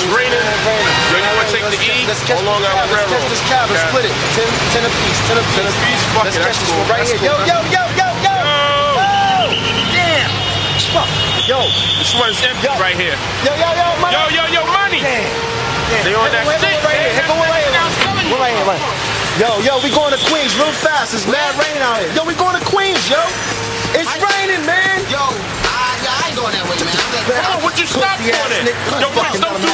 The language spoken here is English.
It's raining. Yo, you want to take the E or Long Island Railroad? Let's catch this cab and split it. 10 apiece. 10 apiece. 10 apiece? Fuck it, that's cool. Right here. Yo. Damn. Fuck. Yo. This one's empty right here. Yo, money. Yo, money. Damn. They on that shit. Right here. Yo, we going to Queens real fast. It's mad rain out here. Yo, we going to Queens, yo. It's raining, man. Yo, I ain't going that way, man. What you stop for then? Yo, don't do